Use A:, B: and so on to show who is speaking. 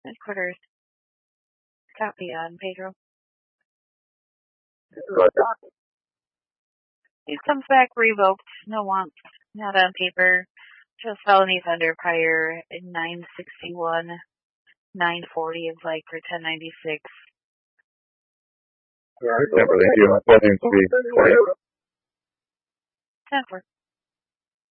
A: Headquarters. Copy on, Pedro. He comes back revoked. No wants. Not on paper. Just felonies under prior 961, 940 is like for 1096.
B: All right, thank you. That seems to be clear.
A: 10-4.